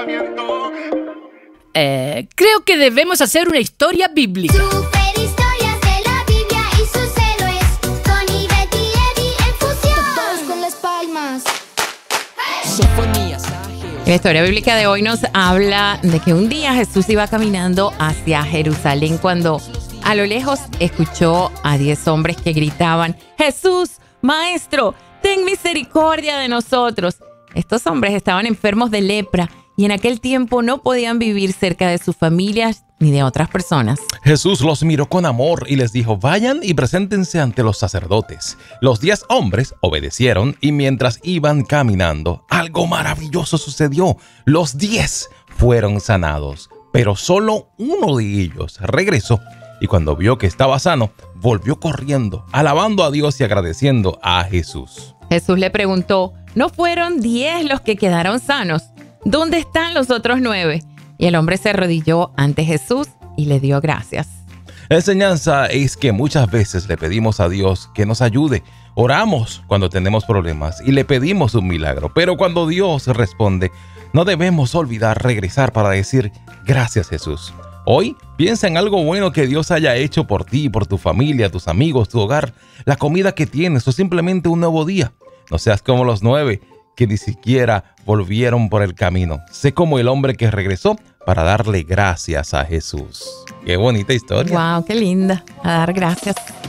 Creo que debemos hacer una historia bíblica. Super historias de la Biblia y sus héroes. Con Ivette y Eddie en fusión. Todos con las palmas. La historia bíblica de hoy nos habla de que un día Jesús iba caminando hacia Jerusalén cuando a lo lejos escuchó a 10 hombres que gritaban: Jesús, Maestro, ten misericordia de nosotros. Estos hombres estaban enfermos de lepra y en aquel tiempo no podían vivir cerca de sus familias ni de otras personas. Jesús los miró con amor y les dijo: vayan y preséntense ante los sacerdotes. Los 10 hombres obedecieron y mientras iban caminando, algo maravilloso sucedió. Los 10 fueron sanados, pero solo uno de ellos regresó y cuando vio que estaba sano, volvió corriendo, alabando a Dios y agradeciendo a Jesús. Jesús le preguntó: ¿no fueron 10 los que quedaron sanos? ¿Dónde están los otros 9? Y el hombre se arrodilló ante Jesús y le dio gracias. La enseñanza es que muchas veces le pedimos a Dios que nos ayude. Oramos cuando tenemos problemas y le pedimos un milagro. Pero cuando Dios responde, no debemos olvidar regresar para decir: gracias, Jesús. Hoy piensa en algo bueno que Dios haya hecho por ti, por tu familia, tus amigos, tu hogar, la comida que tienes o simplemente un nuevo día. No seas como los 9 que ni siquiera volvieron por el camino. Sé como el hombre que regresó para darle gracias a Jesús. Qué bonita historia. Wow, qué linda. A dar gracias.